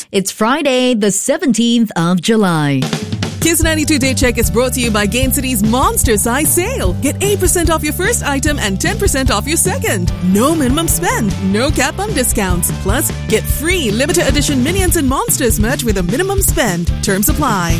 It's Friday, the 17th of July. Kiss 92 Day Check is brought to you by Gain City's Monster Size Sale. Get 8% off your first item and 10% off your second. No minimum spend, no cap on discounts. Plus, get free limited edition Minions and Monsters merch with a minimum spend. Terms apply.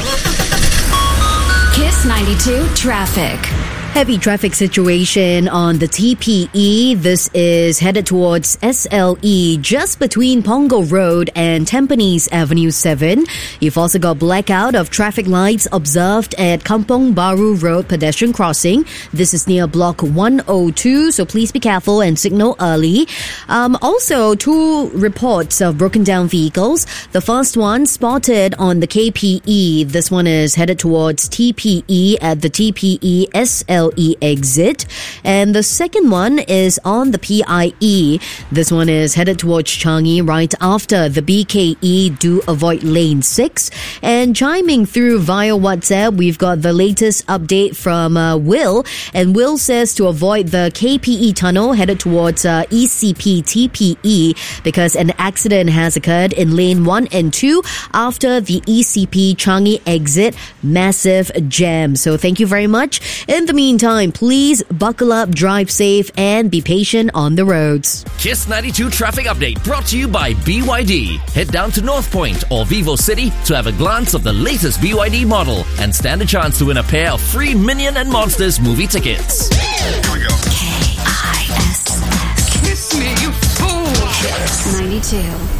Kiss 92 Traffic. Heavy traffic situation on the TPE. This is headed towards SLE just between Punggol Road and Tampines Avenue 7. You've also got blackout of traffic lights observed at Kampong Baru Road pedestrian crossing. This is near block 102, so please be careful and signal early. Also, 2 reports of broken down vehicles. The first one spotted on the KPE. This one is headed towards TPE at the TPE SLE exit, and the second one is on the PIE. This one is headed towards Changi right after the BKE. Do avoid lane 6. And chiming through via WhatsApp, we've got the latest update from Will, and Will says to avoid the KPE tunnel headed towards ECP TPE because an accident has occurred in lane 1 and 2 after the ECP Changi exit. Massive jam. So thank you very much. In the meantime, please buckle up, drive safe, and be patient on the roads. Kiss 92 Traffic Update brought to you by BYD. Head down to North Point or Vivo City to have a glance of the latest BYD model and stand a chance to win a pair of free Minion and Monsters movie tickets. Here we go. KISS. Kiss me, you fool. Kiss 92.